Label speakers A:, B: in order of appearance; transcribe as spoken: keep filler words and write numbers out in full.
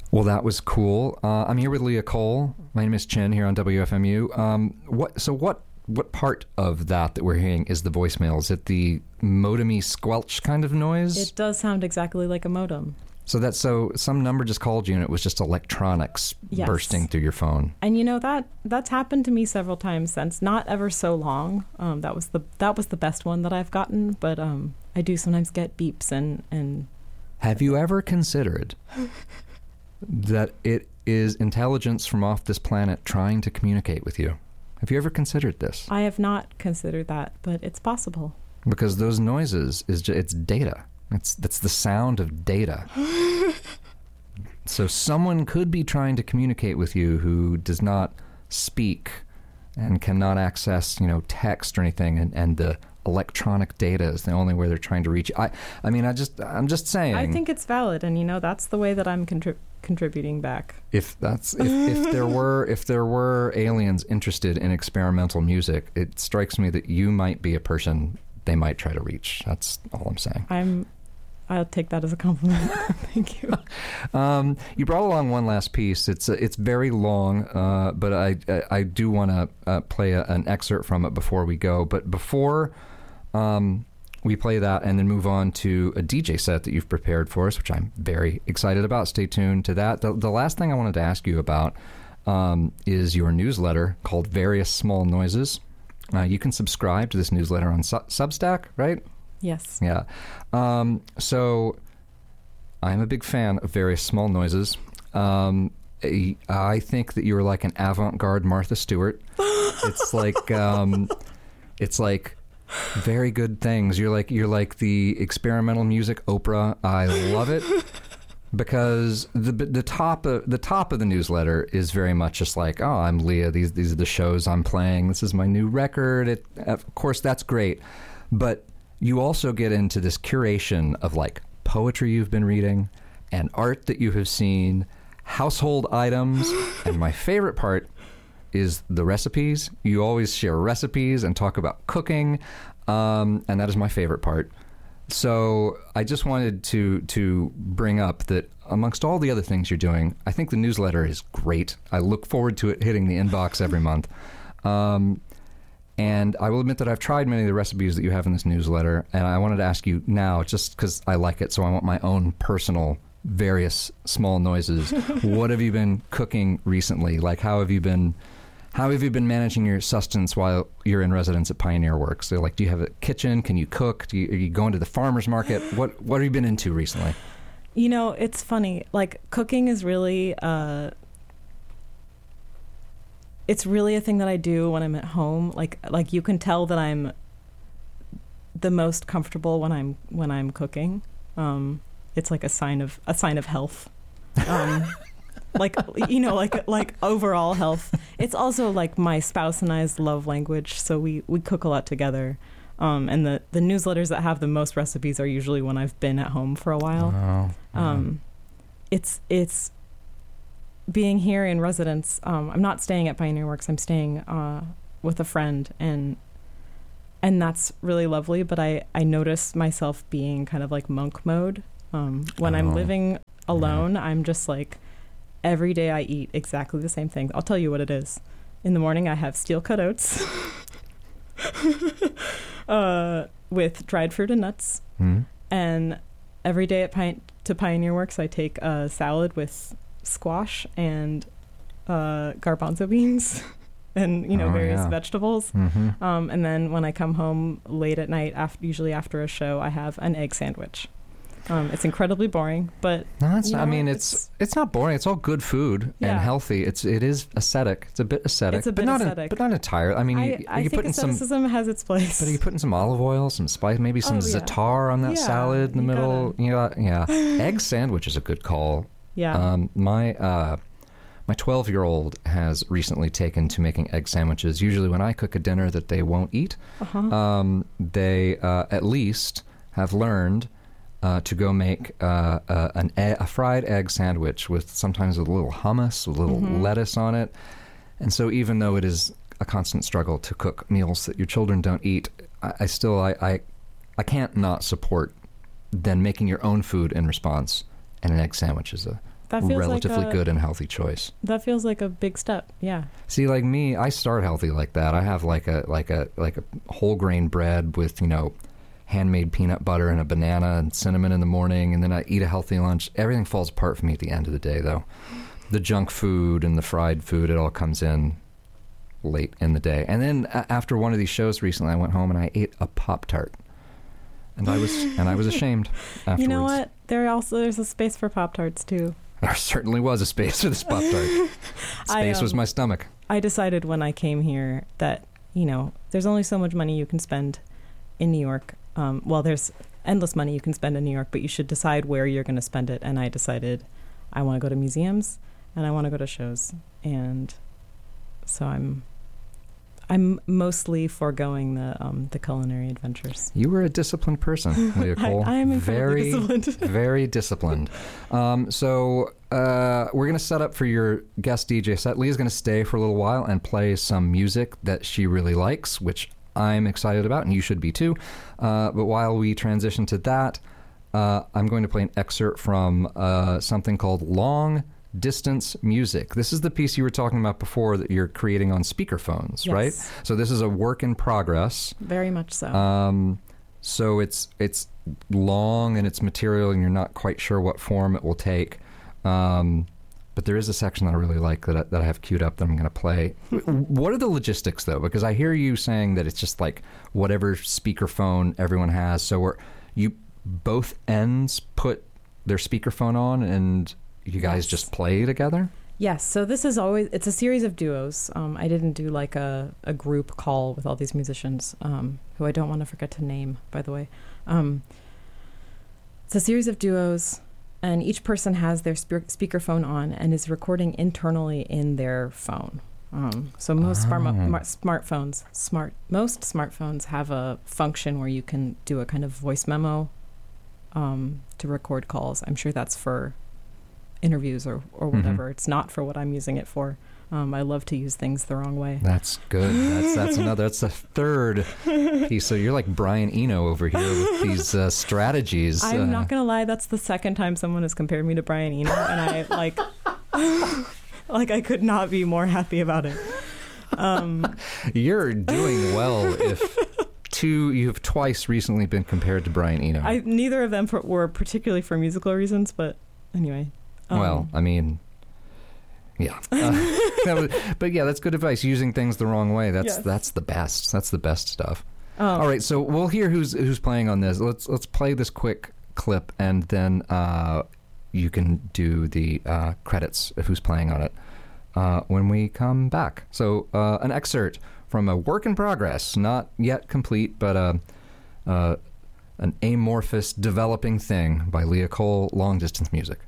A: Well, that was cool. Uh, I'm here with Leah Cole. My name is Chin here on W F M U. Um, what? So what? What part of that that we're hearing is the voicemail? Is it the modem-y squelch kind of noise?
B: It does sound exactly like a modem.
A: So that's so some number just called you and it was just electronics
B: Yes.
A: bursting through your phone.
B: And you know that that's happened to me several times since, not ever so long. Um, that was the that was the best one that I've gotten, but um, I do sometimes get beeps and and.
A: Have you ever considered that it is intelligence from off this planet trying to communicate with you? Have you ever considered this?
B: I have not considered that, but it's possible.
A: Because those noises is ju- it's data. It's that's the sound of data. So someone could be trying to communicate with you who does not speak and cannot access, you know, text or anything, and, and the electronic data is the only way they're trying to reach you. I, I mean, I just, I'm just saying.
B: I think it's valid, and you know, that's the way that I'm contrib- contributing back.
A: If that's if, if there were if there were aliens interested in experimental music, it strikes me that you might be a person they might try to reach. That's all I'm saying.
B: I'm. I'll take that as a compliment. Thank you.
A: Um, you brought along one last piece. It's uh, it's very long, uh, but I I, I do want to uh, play a, an excerpt from it before we go. But before um, we play that and then move on to a D J set that you've prepared for us, which I'm very excited about. Stay tuned to that. The, the last thing I wanted to ask you about um, is your newsletter called Various Small Noises. Uh, you can subscribe to this newsletter on Su- Substack, right?
B: Yes.
A: Yeah. Um, so I'm a big fan of Various Small Noises. Um, I, I think that you're like an avant-garde Martha Stewart. It's like um, it's like very good things. You're like you're like the experimental music Oprah. I love it because the the top of the top of the newsletter is very much just like, oh, I'm Leah. These these are the shows I'm playing. This is my new record. It, of course, that's great, but you also get into this curation of like poetry you've been reading and art that you have seen, household items, and my favorite part is the recipes. You always share recipes and talk about cooking, um, and that is my favorite part. So I just wanted to to bring up that amongst all the other things you're doing, I think the newsletter is great. I look forward to it hitting the inbox every month. Um, And I will admit that I've tried many of the recipes that you have in this newsletter, and I wanted to ask you now, just because I like it, so I want my own personal Various Small Noises. What have you been cooking recently? Like, how have you been, how have you been managing your sustenance while you're in residence at Pioneer Works? So, like, do you have a kitchen? Can you cook? Do you, are you going to the farmer's market? What What have you been into recently?
B: You know, it's funny. Like, cooking is really. Uh, It's really a thing that I do when I'm at home. Like like you can tell that I'm the most comfortable when I'm when I'm cooking. Um, it's like a sign of a sign of health. Um, like you know, like like overall health. It's also like my spouse and I's love language, so we, we cook a lot together. Um, and the, the newsletters that have the most recipes are usually when I've been at home for a while.
A: Oh, yeah.
B: Um, it's it's. Being here in residence, um, I'm not staying at Pioneer Works. I'm staying uh, with a friend, and and that's really lovely. But I, I notice myself being kind of like monk mode. Um, when
A: Oh,
B: I'm living alone,
A: yeah.
B: I'm just like, every day I eat exactly the same thing. I'll tell you what it is. In the morning, I have steel cut oats uh, with dried fruit and nuts.
A: Hmm?
B: And every day at Pi- to Pioneer Works, I take a salad with squash and uh, garbanzo beans and, you know,
A: Oh,
B: various
A: yeah.
B: vegetables.
A: Mm-hmm.
B: Um, and then when I come home late at night, after, usually after a show, I have an egg sandwich. Um, it's incredibly boring, but
A: No, it's
B: you
A: not, I
B: know
A: mean,
B: what?
A: it's,
B: It's-
A: it's not boring. It's all good food
B: Yeah.
A: and healthy. It's it is ascetic. It's a bit ascetic,
B: It's a
A: but
B: bit
A: not
B: ascetic.
A: A, but not entirely. I mean, you,
B: I, I
A: you
B: think
A: put in some.
B: asceticism has its place.
A: But are you putting some olive oil, some spice, maybe some
B: Oh, yeah.
A: za'atar on that
B: Yeah,
A: salad in the
B: you
A: middle?
B: gotta.
A: Yeah, yeah. Egg sandwich is a good call.
B: yeah.
A: Um, my uh, my twelve-year-old has recently taken to making egg sandwiches. Usually, when I cook a dinner that they won't eat,
B: uh-huh.
A: um, they uh, at least have learned uh, to go make uh, uh, an e- a fried egg sandwich with sometimes a little hummus, with a little
B: Mhm.
A: lettuce on it. And so, even though it is a constant struggle to cook meals that your children don't eat, I, I still I, I I can't not support then making your own food in response. And an egg sandwich is a
B: that feels
A: relatively
B: like a,
A: good and healthy choice.
B: That feels like a big step. Yeah.
A: See, like me, I start healthy like that. I have like a like a like a whole grain bread with, you know, handmade peanut butter and a banana and cinnamon in the morning, and then I eat a healthy lunch. Everything falls apart for me at the end of the day, though. The junk food and the fried food, it all comes in late in the day. And then uh, after one of these shows recently, I went home and I ate a Pop-Tart. And I was and I was ashamed afterwards.
B: You know what? There also there's a space for Pop-Tarts too.
A: There certainly was a space for this Pop-Tart. Space
B: I, um,
A: was my stomach.
B: I decided when I came here that, you know, there's only so much money you can spend in New York. Um, well, there's endless money you can spend in New York, but you should decide where you're going to spend it. And I decided I want to go to museums and I want to go to shows. And so I'm I'm mostly foregoing the um, the culinary adventures.
A: You were a disciplined person, Leah Cole.
B: I, I am
A: very,
B: disciplined.
A: very disciplined. Um, so uh, we're going to set up for your guest D J set. Leah's going to stay for a little while and play some music that she really likes, which I'm excited about, and you should be too. Uh, but while we transition to that, uh, I'm going to play an excerpt from uh, something called Long Distance Music. This is the piece you were talking about before that you're creating on speakerphones,
B: Yes.
A: right? So this is a work in progress.
B: Very much so.
A: Um, so it's it's long and it's material, and you're not quite sure what form it will take. Um, but there is a section that I really like that I, that I have queued up that I'm going to play. What are the logistics, though? Because I hear you saying that it's just like whatever speakerphone everyone has. So we're, you both ends put their speakerphone on and you guys
B: Yes.
A: just play together?
B: Yes, so this is always, it's a series of duos. Um, I didn't do like a, a group call with all these musicians, um, who I don't want to forget to name, by the way. Um, it's a series of duos, and each person has their spe- speakerphone on and is recording internally in their phone. Um, so most
A: Oh.
B: smart, mar- smartphones, smart most smartphones have a function where you can do a kind of voice memo um, to record calls. I'm sure that's for interviews or, or whatever.
A: Mm-hmm.
B: It's not for what I'm using it for. Um, I love to use things the wrong way.
A: That's good. That's that's another. That's the third piece. So you're like Brian Eno over here with these uh, strategies.
B: I'm
A: uh,
B: not gonna lie. That's the second time someone has compared me to Brian Eno, and I like, like I could not be more happy about it. Um,
A: You're doing well. If two, you have twice recently been compared to Brian Eno.
B: I neither of them for, were particularly for musical reasons, but anyway. Um,
A: well, I mean, yeah. Uh, that was, but yeah, that's good advice. Using things the wrong way. That's
B: Yes.
A: that's the best. That's the best stuff.
B: um,
A: All right, so we'll hear who's who's playing on this. Let's let's play this quick clip, and then uh, you can do the uh, credits of who's playing on it uh, when we come back. So uh, an excerpt from a work in progress, not yet complete, but uh, uh, an amorphous developing thing by Leah Cole, Long Distance Music.